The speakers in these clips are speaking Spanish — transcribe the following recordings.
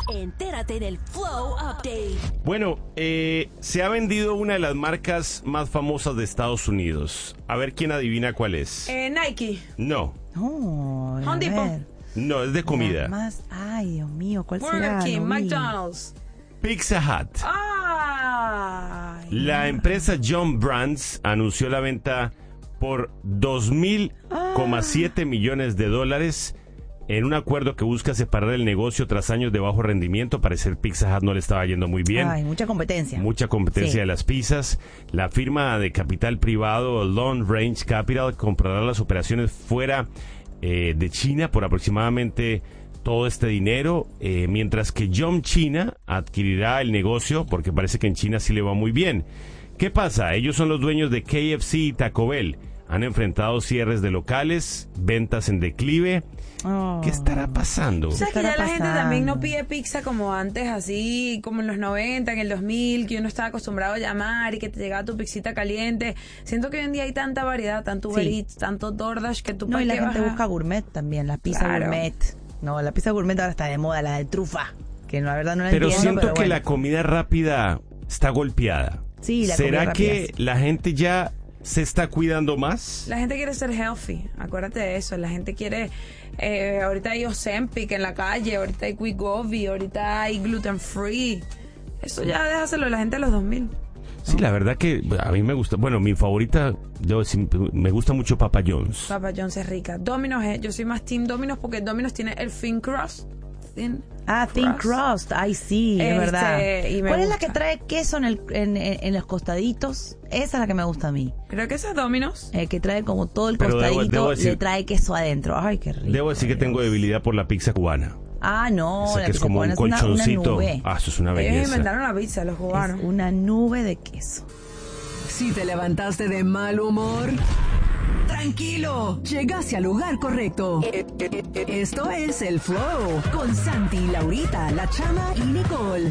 Entérate en el Flow Update. Bueno, se ha vendido una de las marcas más famosas de Estados Unidos. A ver quién adivina cuál es. Nike. No. No, Home Depot. No, es de comida. Más, ay, Dios mío, ¿cuál Burger será? King, No vi. McDonald's. Pizza Hut. Ay. La empresa John Brands anunció la venta por $2,000,7 millones en un acuerdo que busca separar el negocio tras años de bajo rendimiento. Parece que Pizza Hut no le estaba yendo muy bien. Ay, mucha competencia. Mucha competencia Sí. de las pizzas. La firma de capital privado Long Range Capital comprará las operaciones fuera de China por aproximadamente todo este dinero, mientras que Yum China adquirirá el negocio porque parece que en China sí le va muy bien. ¿Qué pasa? Ellos son los dueños de KFC y Taco Bell. Han enfrentado cierres de locales, ventas en declive. Oh. ¿Qué estará pasando? O sea, que ya estará la gente pasando? también no pide pizza como antes, así como en los 90, en el 2000, que uno estaba acostumbrado a llamar y que te llegaba tu pizzita caliente. Siento que hoy en día hay tanta variedad, tanto Uber Sí. Eats, tanto DoorDash, que tú No, y la ¿para qué gente vas a- busca gourmet también, la pizza Claro. gourmet. No, la pizza gourmet ahora está de moda, la de trufa. Que la verdad no la Pero entiendo, siento pero que bueno. la comida rápida está golpeada. Sí, la ¿Será comida que rápida, sí. la gente ya se está cuidando más? La gente quiere ser healthy, acuérdate de eso. La gente quiere, ahorita hay Ozempic en la calle, ahorita hay Wegovy, ahorita hay gluten free. Eso ya déjaselo a la gente de los 2000. Sí, la verdad que a mí me gusta. Bueno, mi favorita, me gusta mucho Papa John's. Papa John's es rica. Domino's, yo soy más team Domino's porque Domino's tiene el thin crust. Thin crust. Ay, sí, es verdad. y me ¿Cuál es la gusta. que trae queso en los costaditos? Esa es la que me gusta a mí. Creo que esa es Domino's. Que trae como todo el Pero costadito, debo decir- le trae queso adentro. Ay, qué rico. Debo decir que tengo debilidad por la pizza cubana. Ah, no, Esa la que es pizza como un cubana es una colchoncito. nube. Ah, eso es una Ellos belleza. inventaron la pizza, los cubanos. Es una nube de queso. Si te levantaste de mal humor, tranquilo, llegaste al lugar correcto. Esto es El Flow con Santi, Laurita, La Chama y Nicole.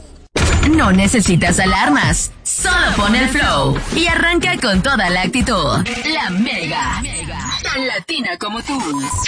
No necesitas alarmas, solo pon el flow y arranca con toda la actitud. La Mega, tan latina como tú.